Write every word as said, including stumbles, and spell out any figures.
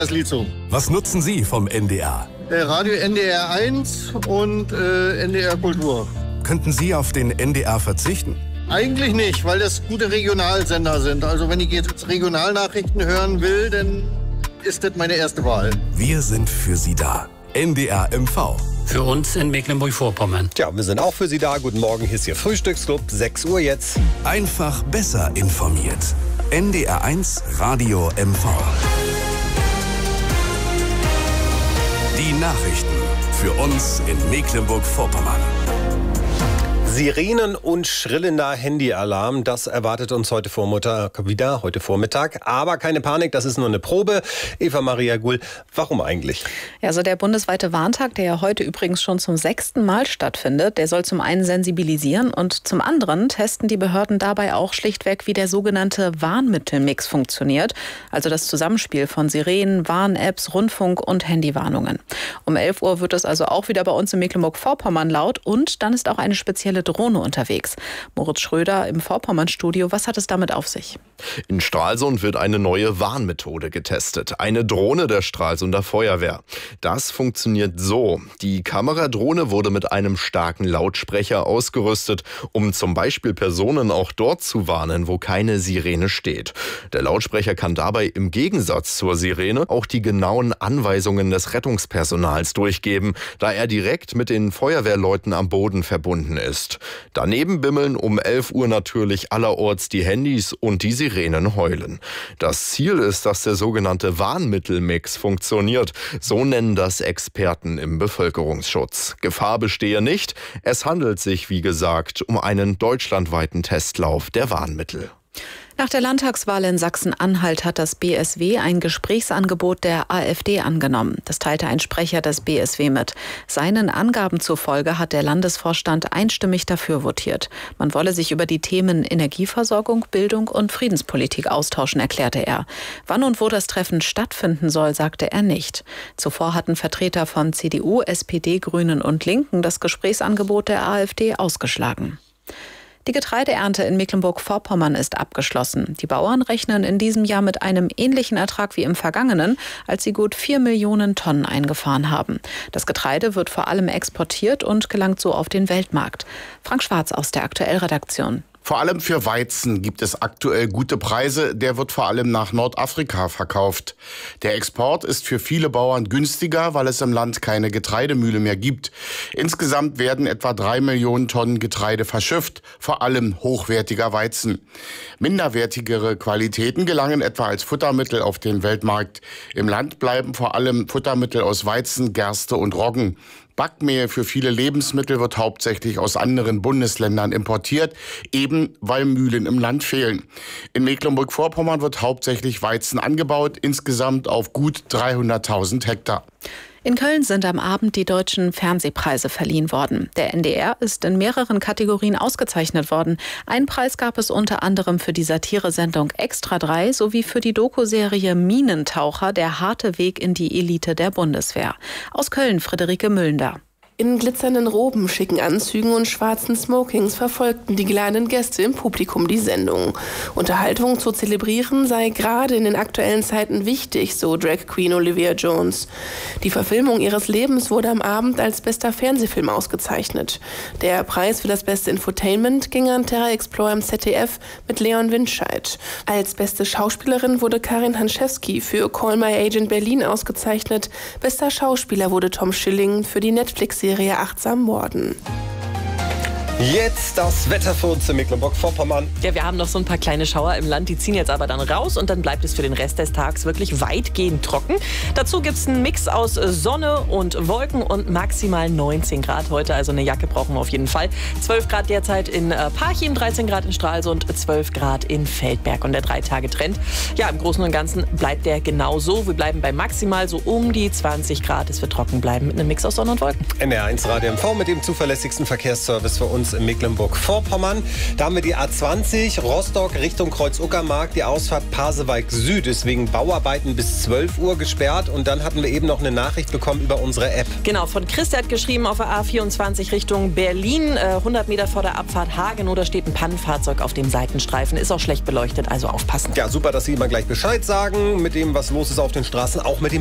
Das Lied so. Was nutzen Sie vom N D R? Äh, Radio N D R eins und äh, N D R Kultur. Könnten Sie auf den N D R verzichten? Eigentlich nicht, weil das gute Regionalsender sind. Also wenn ich jetzt Regionalnachrichten hören will, dann ist das meine erste Wahl. Wir sind für Sie da. N D R M V. Für uns in Mecklenburg-Vorpommern. Tja, wir sind auch für Sie da. Guten Morgen, hier ist Ihr Frühstücksclub, sechs Uhr jetzt. Einfach besser informiert. N D R eins Radio M V. Die Nachrichten für uns in Mecklenburg-Vorpommern. Sirenen und schrillender Handyalarm, das erwartet uns heute Vormittag wieder, heute Vormittag. Aber keine Panik, das ist nur eine Probe. Eva Maria Gull, warum eigentlich? Ja, also der bundesweite Warntag, der ja heute übrigens schon zum sechsten Mal stattfindet, der soll zum einen sensibilisieren und zum anderen testen die Behörden dabei auch schlichtweg, wie der sogenannte Warnmittelmix funktioniert. Also das Zusammenspiel von Sirenen, Warn-Apps, Rundfunk und Handywarnungen. Um elf Uhr wird es also auch wieder bei uns in Mecklenburg-Vorpommern laut und dann ist auch eine spezielle Drohne unterwegs. Moritz Schröder im Vorpommern-Studio, was hat es damit auf sich? In Stralsund wird eine neue Warnmethode getestet. Eine Drohne der Stralsunder Feuerwehr. Das funktioniert so. Die Kameradrohne wurde mit einem starken Lautsprecher ausgerüstet, um zum Beispiel Personen auch dort zu warnen, wo keine Sirene steht. Der Lautsprecher kann dabei im Gegensatz zur Sirene auch die genauen Anweisungen des Rettungspersonals durchgeben, da er direkt mit den Feuerwehrleuten am Boden verbunden ist. Daneben bimmeln um elf Uhr natürlich allerorts die Handys und die Sirenen heulen. Das Ziel ist, dass der sogenannte Warnmittelmix funktioniert. So nennen das Experten im Bevölkerungsschutz. Gefahr bestehe nicht. Es handelt sich, wie gesagt, um einen deutschlandweiten Testlauf der Warnmittel. Nach der Landtagswahl in Sachsen-Anhalt hat das B S W ein Gesprächsangebot der AfD angenommen. Das teilte ein Sprecher des B S W mit. Seinen Angaben zufolge hat der Landesvorstand einstimmig dafür votiert. Man wolle sich über die Themen Energieversorgung, Bildung und Friedenspolitik austauschen, erklärte er. Wann und wo das Treffen stattfinden soll, sagte er nicht. Zuvor hatten Vertreter von C D U, S P D, Grünen und Linken das Gesprächsangebot der AfD ausgeschlagen. Die Getreideernte in Mecklenburg-Vorpommern ist abgeschlossen. Die Bauern rechnen in diesem Jahr mit einem ähnlichen Ertrag wie im vergangenen, als sie gut vier Millionen Tonnen eingefahren haben. Das Getreide wird vor allem exportiert und gelangt so auf den Weltmarkt. Frank Schwarz aus der Aktuell-Redaktion. Vor allem für Weizen gibt es aktuell gute Preise. Der wird vor allem nach Nordafrika verkauft. Der Export ist für viele Bauern günstiger, weil es im Land keine Getreidemühle mehr gibt. Insgesamt werden etwa drei Millionen Tonnen Getreide verschifft, vor allem hochwertiger Weizen. Minderwertigere Qualitäten gelangen etwa als Futtermittel auf den Weltmarkt. Im Land bleiben vor allem Futtermittel aus Weizen, Gerste und Roggen. Backmehl für viele Lebensmittel wird hauptsächlich aus anderen Bundesländern importiert, eben weil Mühlen im Land fehlen. In Mecklenburg-Vorpommern wird hauptsächlich Weizen angebaut, insgesamt auf gut dreihunderttausend Hektar. In Köln sind am Abend die deutschen Fernsehpreise verliehen worden. Der N D R ist in mehreren Kategorien ausgezeichnet worden. Einen Preis gab es unter anderem für die Satiresendung Extra drei sowie für die Dokuserie Minentaucher, der harte Weg in die Elite der Bundeswehr. Aus Köln Friederike Müllender. In glitzernden Roben, schicken Anzügen und schwarzen Smokings verfolgten die geladenen Gäste im Publikum die Sendung. Unterhaltung zu zelebrieren sei gerade in den aktuellen Zeiten wichtig, so Drag Queen Olivia Jones. Die Verfilmung ihres Lebens wurde am Abend als bester Fernsehfilm ausgezeichnet. Der Preis für das beste Infotainment ging an Terra Explorer im Z D F mit Leon Windscheid. Als beste Schauspielerin wurde Karin Hanschewski für Call My Agent Berlin ausgezeichnet. Bester Schauspieler wurde Tom Schilling für die Netflix-Serie Achtsam Morden. Jetzt das Wetter für uns in Mecklenburg-Vorpommern. Ja, wir haben noch so ein paar kleine Schauer im Land, die ziehen jetzt aber dann raus und dann bleibt es für den Rest des Tages wirklich weitgehend trocken. Dazu gibt es einen Mix aus Sonne und Wolken und maximal neunzehn Grad heute, also eine Jacke brauchen wir auf jeden Fall. zwölf Grad derzeit in Parchim, dreizehn Grad in Stralsund, zwölf Grad in Feldberg und der Drei-Tage-Trend. Ja, im Großen und Ganzen bleibt der genauso. Wir bleiben bei maximal so um die zwanzig Grad. Es wird trocken bleiben mit einem Mix aus Sonne und Wolken. N D R eins Radio M V mit dem zuverlässigsten Verkehrsservice für uns uns in Mecklenburg-Vorpommern. Da haben wir die A zwanzig, Rostock Richtung Kreuz-Uckermark. Die Ausfahrt Pasewalk Süd ist wegen Bauarbeiten bis zwölf Uhr gesperrt. Und dann hatten wir eben noch eine Nachricht bekommen über unsere App. Genau, von Chris, der hat geschrieben auf der A vierundzwanzig Richtung Berlin. Äh, hundert Meter vor der Abfahrt Hagenow, da steht ein Pannenfahrzeug auf dem Seitenstreifen. Ist auch schlecht beleuchtet, also aufpassen. Ja, super, dass Sie immer gleich Bescheid sagen mit dem, was los ist auf den Straßen, auch mit dem